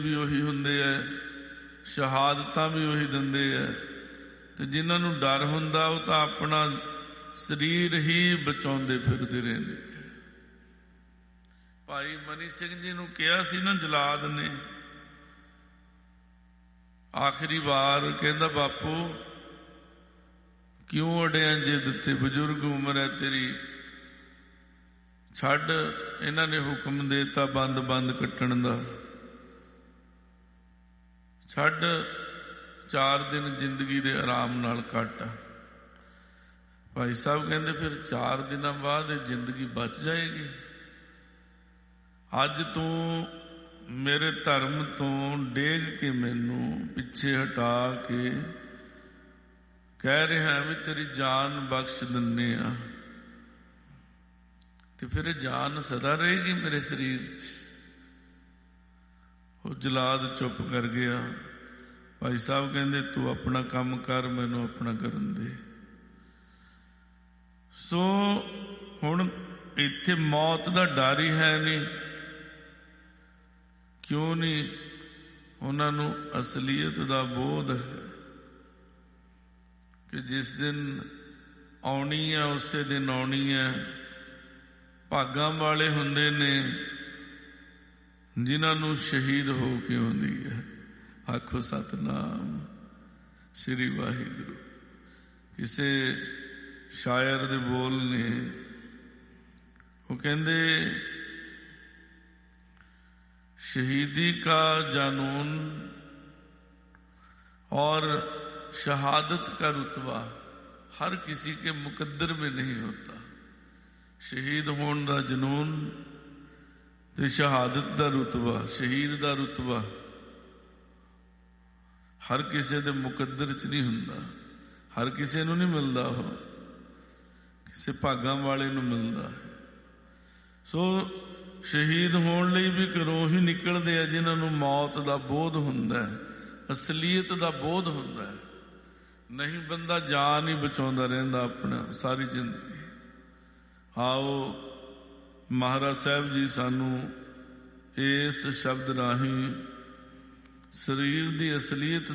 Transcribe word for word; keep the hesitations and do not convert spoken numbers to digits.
भी ਉਹੀ ਹੁੰਦੇ ਹੈ, ਸ਼ਹਾਦਤਾਂ ਵੀ ਉਹੀ ਦਿੰਦੇ ਹੈ। ਤੇ ਜਿਨ੍ਹਾਂ ਨੂੰ ਡਰ ਹੁੰਦਾ ਉਹ ਤਾਂ ਆਪਣਾ ਸਰੀਰ ਹੀ ਬਚਾਉਂਦੇ ਫਿਰਦੇ ਰਹਿੰਦੇ। ਭਾਈ ਮਨੀ ਸਿੰਘ ਜੀ ਨੂੰ ਕਿਹਾ ਸੀ ਨਾ ਜਲਾਦ ਨੇ ਆਖਰੀ ਵਾਰ, ਕਹਿੰਦਾ ਬਾਪੂ ਕਿਉਂ ਅੜਿਆ ਜਿੱਦ ਤੇ, ਬਜ਼ੁਰਗ ਉਮਰ ਹੈ ਤੇਰੀ, ਛੱਡ। ਇਹਨਾਂ ਨੇ ਹੁਕਮ ਦੇਤਾ ਬੰਦ ਬੰਦ ਕੱਟਣ ਦਾ, ਛੱਡ, ਚਾਰ ਦਿਨ ਜ਼ਿੰਦਗੀ ਦੇ ਆਰਾਮ ਨਾਲ ਕੱਟ। ਭਾਈ ਸਾਹਿਬ ਕਹਿੰਦੇ ਫਿਰ ਚਾਰ ਦਿਨਾਂ ਬਾਅਦ ਇਹ ਜ਼ਿੰਦਗੀ ਬਚ ਜਾਏਗੀ। ਅੱਜ ਤੂੰ ਮੇਰੇ ਧਰਮ ਤੋਂ ਡੇਗ ਕੇ ਮੈਨੂੰ ਪਿੱਛੇ ਹਟਾ ਕੇ ਕਹਿ ਰਿਹਾ ਵੀ ਤੇਰੀ ਜਾਨ ਬਖਸ਼ ਦਿੰਦੇ ਆ, ਤੇ ਫਿਰ ਜਾਨ ਸਦਾ ਰਹੇਗੀ ਮੇਰੇ ਸਰੀਰ 'ਚ। ਉਹ ਜਲਾਦ ਚੁੱਪ ਕਰ ਗਿਆ। ਭਾਈ ਸਾਹਿਬ ਕਹਿੰਦੇ ਤੂੰ ਆਪਣਾ ਕੰਮ ਕਰ, ਮੈਨੂੰ ਆਪਣਾ ਕਰਨ ਦੇ। ਸੋ ਹੁਣ ਇੱਥੇ ਮੌਤ ਦਾ ਡਰ ਹੀ ਹੈ ਨਹੀਂ। ਕਿਉਂ ਨਹੀਂ? ਉਹਨਾਂ ਨੂੰ ਅਸਲੀਅਤ ਦਾ ਬੋਧ ਹੈ ਕਿ ਜਿਸ ਦਿਨ ਆਉਣੀ ਹੈ ਉਸੇ ਦਿਨ ਆਉਣੀ ਹੈ। ਭਾਗਾਂ ਵਾਲੇ ਹੁੰਦੇ ਨੇ ਜਿਨ੍ਹਾਂ ਨੂੰ ਸ਼ਹੀਦ ਹੋ ਕੇ ਆਉਂਦੀ ਹੈ। ਆਖੋ ਸਤਨਾਮ ਸ੍ਰੀ ਵਾਹਿਗੁਰੂ। ਕਿਸੇ ਸ਼ਾਇਰ ਦੇ ਬੋਲ ਨੇ, ਉਹ ਕਹਿੰਦੇ शहीदी का जानून और शहादत का रुतबा हर किसी के मुकद्दर में नहीं होता। शहीद होने का जनून ते शहादत का रुतबा, शहीद का रुतबा हर किसी के मुकद्दर च नहीं हुंदा, हर किसी नूं नहीं मिलता, हो किसी भागां वाले नूं मिलता है। सो शहीद होने लई भी घरों ही निकलते हैं जिन्हां नूं मौत का बोध हुंदा है, असलीयत का बोध हुंदा है। नहीं बंदा जान ही बचाउंदा रहिंदा अपना सारी जिंदगी। आओ महाराज साहब जी सानू इस शब्द राही शरीर की असलीयत